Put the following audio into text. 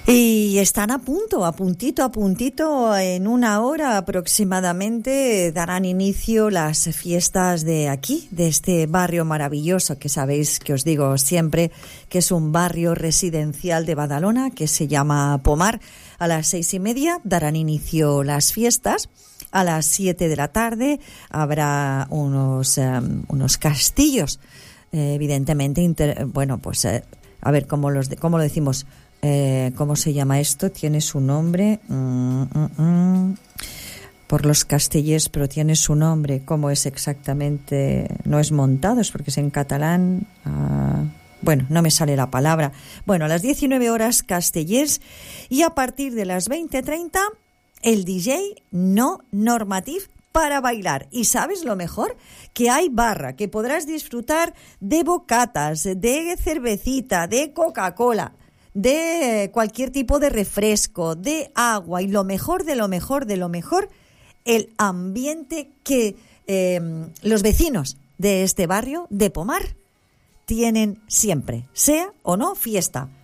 Y están a puntito, en una hora aproximadamente darán inicio las fiestas de aquí, de este barrio maravilloso que sabéis que os digo siempre que es un barrio residencial de Badalona que se llama Pomar. A las 6:30 darán inicio las fiestas. A las 7 de la tarde habrá unos castillos, evidentemente, a ver cómo lo decimos. ¿Cómo se llama esto? Tiene su nombre. Por los castellers, pero tiene su nombre. ¿Cómo es exactamente? No es montados, porque es en catalán. No me sale la palabra. Bueno, a las 19 horas castellers y a partir de las 20:30 el DJ no normative para bailar. Y ¿sabes lo mejor? Que hay barra, que podrás disfrutar de bocatas, de cervecita, de Coca-Cola, de cualquier tipo de refresco, de agua y lo mejor de lo mejor de lo mejor, el ambiente que los vecinos de este barrio de Pomar tienen siempre, sea o no fiesta.